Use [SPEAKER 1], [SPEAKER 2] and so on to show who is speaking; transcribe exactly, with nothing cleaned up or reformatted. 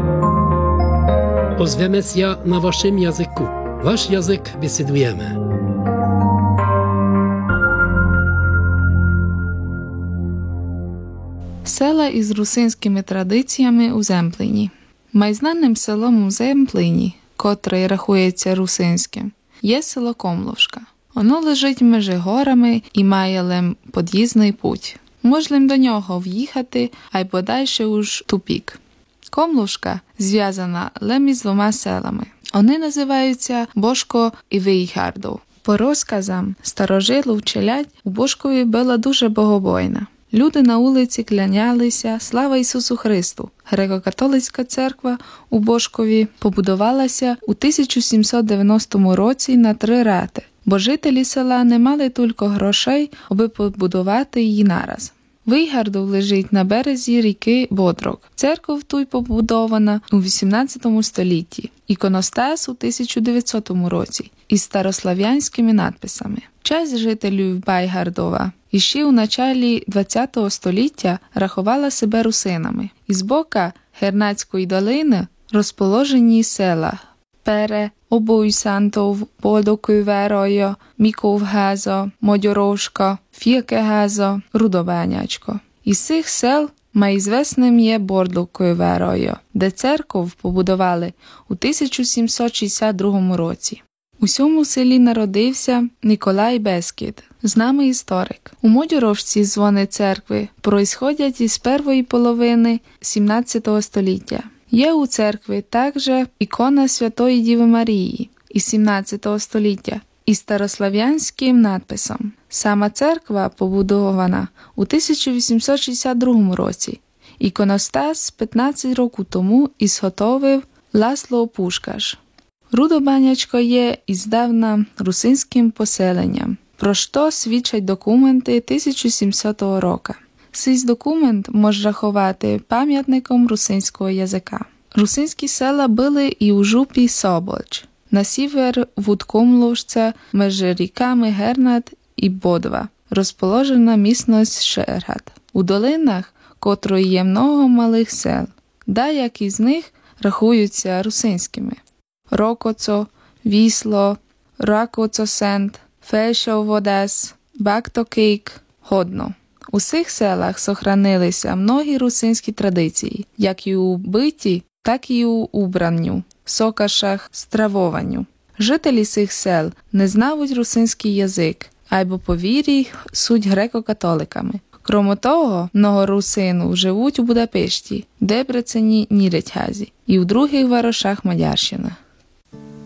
[SPEAKER 1] Ozwiemy się na waszym języku. Wasz język wysydujemy.
[SPEAKER 2] Села із русинськими традиціями у Земплині. Найзнаним селом у Земплині, котре рахується русинським, є село Комловшка. Воно лежить між горами і має лем під'їзний путь. Можна до нього в'їхати, а й подальше уж тупік. Комловшка зв'язана лем із двома селами. Вони називаються Бошко і Вийгардов. По розказам старожилів челядь, у Бошкові була дуже богобойна. Люди на вулиці клянялися «Слава Ісусу Христу». Греко-католицька церква у Бошкові побудувалася у тисяча сімсот дев'яностому році на три рати, бо жителі села не мали тільки грошей, аби побудувати її нараз. Вийгардов лежить на березі ріки Бодрок. Церков тут побудована у вісімнадцятому столітті, іконостас у тисяча дев'ятсотому році із старослав'янськими надписами. Часть жителів Байгардова іще у началі ХХ століття рахувала себе русинами. Із бока Гернацької долини розположені села Пере, Обойсантов, Бодокőváralja, Mikovháza, Magyarovska, Firkeháza, Rudobányácska. Із цих сел найізвісним є Бодокőváralja, де церков побудували у тисяча сімсот шістдесят другому році. У цьому селі народився Николай Бескід, знаний історик. У Модьоровці дзвони церкви происходять із першої половини сімнадцятого століття. Є у церкві також ікона Святої Діви Марії із сімнадцятого століття із старослав'янським надписом. Сама церква побудована у тисяча вісімсот шістдесят другому році. Іконостас п'ятнадцять років тому ізготовив Ласло Пушкаш. Рудобанячко є іздавна русинським поселенням, про що свідчать документи тисяча сімсотого року. Цей документ може рахувати пам'ятником русинського язика. Русинські села були і у жупі Соболч, на сівер від Комловшця між ріками Гернат і Бодва, розположена місцевість Шергат. У долинах, котрої є много малих сел, деякі з них рахуються русинськими. Рокоцо, Вісло, Ракоцосент, Фельшов-Одес, Бактокейк, Годно. У цих селах сохранилися многі русинські традиції, як і у биті, так і у убранню, сокашах, стравованню. Жителі цих сел не знають русинський язик, або по вірі суть греко-католиками. Крім того, много русинів живуть у Будапешті, Дебрецені, Ніречгазі і у других варошах Мадярщини.